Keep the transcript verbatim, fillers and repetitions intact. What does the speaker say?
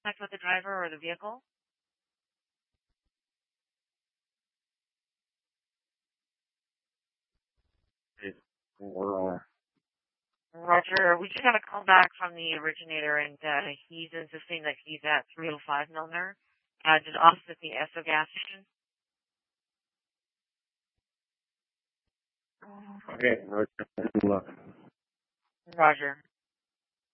Contact with the driver or the vehicle? Roger, we just got a call back from the originator, and uh, he's insisting that he's at three oh five Milner, uh, just opposite the Esso gas station. Okay, Roger. Roger.